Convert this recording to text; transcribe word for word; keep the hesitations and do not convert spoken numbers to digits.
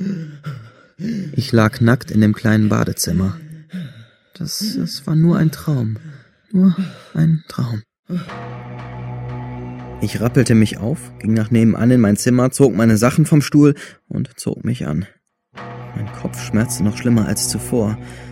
Ich lag nackt in dem kleinen Badezimmer. Das, das war nur ein Traum. Nur ein Traum. Ich rappelte mich auf, ging nach nebenan in mein Zimmer, zog meine Sachen vom Stuhl und zog mich an. Mein Kopf schmerzte noch schlimmer als zuvor.